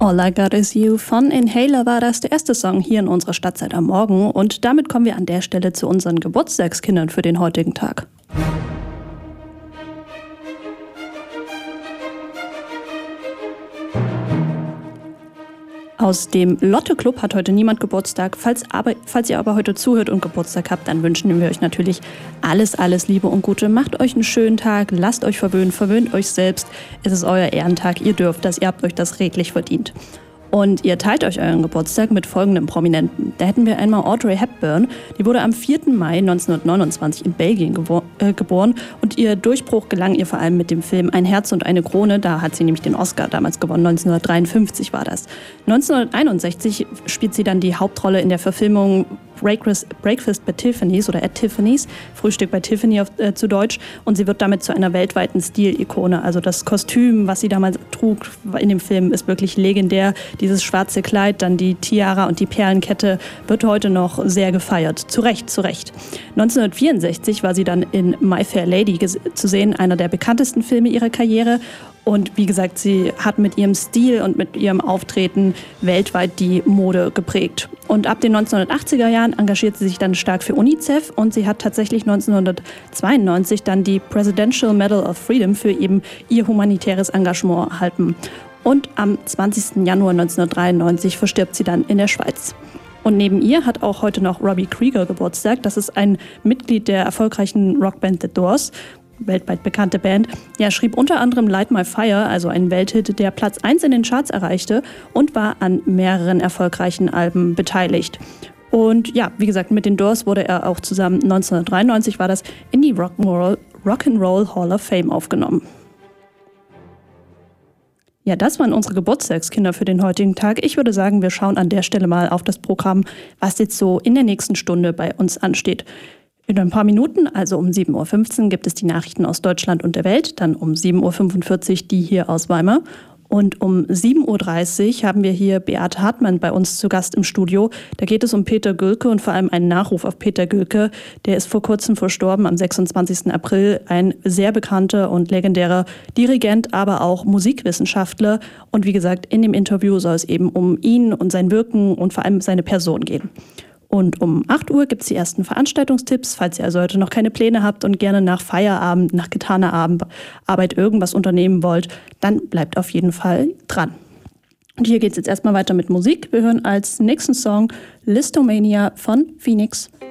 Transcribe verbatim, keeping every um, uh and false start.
All I Got Is You von Inhaler war das der erste Song hier in unserer Stadtzeit am Morgen und damit kommen wir an der Stelle zu unseren Geburtstagskindern für den heutigen Tag. Aus dem Lotte-Club hat heute niemand Geburtstag. Falls, aber, falls ihr aber heute zuhört und Geburtstag habt, dann wünschen wir euch natürlich alles, alles Liebe und Gute. Macht euch einen schönen Tag, lasst euch verwöhnen, verwöhnt euch selbst. Es ist euer Ehrentag, ihr dürft das, ihr habt euch das redlich verdient. Und ihr teilt euch euren Geburtstag mit folgendem Prominenten. Da hätten wir einmal Audrey Hepburn, die wurde am vierten Mai neunzehnhundertneunundzwanzig in Belgien gebo- äh, geboren und ihr Durchbruch gelang ihr vor allem mit dem Film Ein Herz und eine Krone, da hat sie nämlich den Oscar damals gewonnen, neunzehnhundertdreiundfünfzig war das. neunzehnhunderteinundsechzig spielt sie dann die Hauptrolle in der Verfilmung Breakfast bei Tiffany's oder at Tiffany's, Frühstück bei Tiffany auf, äh, zu Deutsch, und sie wird damit zu einer weltweiten Stilikone. Also das Kostüm, was sie damals trug in dem Film, ist wirklich legendär. Dieses schwarze Kleid, dann die Tiara und die Perlenkette wird heute noch sehr gefeiert. Zu Recht, zu Recht. neunzehnhundertvierundsechzig war sie dann in My Fair Lady ges- zu sehen, einer der bekanntesten Filme ihrer Karriere. Und wie gesagt, sie hat mit ihrem Stil und mit ihrem Auftreten weltweit die Mode geprägt. Und ab den neunzehnhundertachtziger Jahren engagiert sie sich dann stark für UNICEF und sie hat tatsächlich neunzehnhundertzweiundneunzig dann die Presidential Medal of Freedom für eben ihr humanitäres Engagement erhalten. Und am zwanzigsten Januar neunzehnhundertdreiundneunzig verstirbt sie dann in der Schweiz. Und neben ihr hat auch heute noch Robbie Krieger Geburtstag. Das ist ein Mitglied der erfolgreichen Rockband The Doors, weltweit bekannte Band. Er schrieb unter anderem Light My Fire, also einen Welthit, der Platz eins in den Charts erreichte und war an mehreren erfolgreichen Alben beteiligt. Und ja, wie gesagt, mit den Doors wurde er auch zusammen neunzehnhundertdreiundneunzig war das in die Rock'n'Roll, Rock'n'Roll Hall of Fame aufgenommen. Ja, das waren unsere Geburtstagskinder für den heutigen Tag. Ich würde sagen, wir schauen an der Stelle mal auf das Programm, was jetzt so in der nächsten Stunde bei uns ansteht. In ein paar Minuten, also um sieben Uhr fünfzehn, gibt es die Nachrichten aus Deutschland und der Welt, dann um sieben Uhr fünfundvierzig die hier aus Weimar. Und um sieben Uhr dreißig haben wir hier Beate Hartmann bei uns zu Gast im Studio. Da geht es um Peter Gülke und vor allem einen Nachruf auf Peter Gülke. Der ist vor kurzem verstorben, am sechsundzwanzigsten April. Ein sehr bekannter und legendärer Dirigent, aber auch Musikwissenschaftler. Und wie gesagt, in dem Interview soll es eben um ihn und sein Wirken und vor allem seine Person gehen. Und um acht Uhr gibt es die ersten Veranstaltungstipps. Falls ihr also heute noch keine Pläne habt und gerne nach Feierabend, nach getaner Arbeit irgendwas unternehmen wollt, dann bleibt auf jeden Fall dran. Und hier geht es jetzt erstmal weiter mit Musik. Wir hören als nächsten Song Listomania von Phoenix.